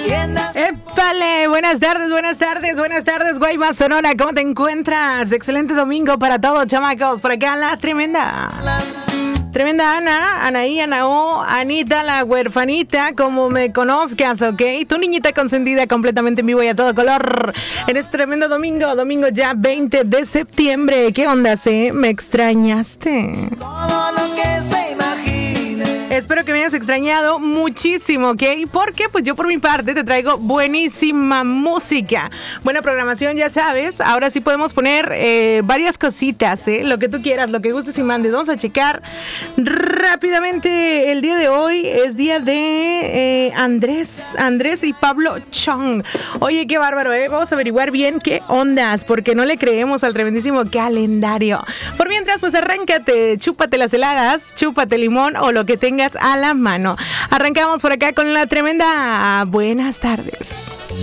¡Épale! Buenas tardes, Guaymas, Sonora, ¿cómo te encuentras? Excelente domingo para todos, chamacos, por acá la tremenda Ana, Anaí, Anaó, Anita, la huerfanita, como me conozcas, ¿ok? Tu niñita consentida completamente en vivo y a todo color en este tremendo domingo ya 20 de septiembre. ¿Qué onda, ¿Me extrañaste? Todo lo que se imagine. Espero que me hayas extrañado muchísimo, ¿ok? Porque pues yo por mi parte te traigo buenísima música, buena programación, ya sabes. Ahora sí podemos poner varias cositas, lo que tú quieras, lo que gustes y mandes. Vamos a checar rápidamente. El día de hoy es día de Andrés y Pablo Chong. Oye, qué bárbaro, vamos a averiguar bien qué ondas, porque no le creemos al tremendísimo calendario. Por mientras, pues arráncate, chúpate las heladas, chúpate limón o lo que tengas a la mano. Arrancamos por acá con la tremenda. Buenas tardes.